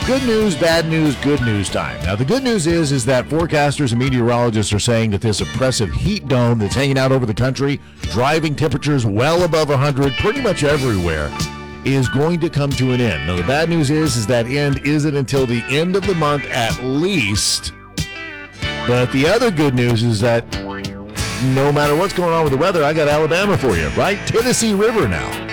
Good news, bad news, good news time. Now, the good news is that forecasters and meteorologists are saying that this oppressive heat dome that's hanging out over the country, driving temperatures well above 100 pretty much everywhere, is going to come to an end. Now, the bad news is that end isn't until the end of the month at least. But the other good news is that no matter what's going on with the weather, I got Alabama for you, right? Tennessee River now.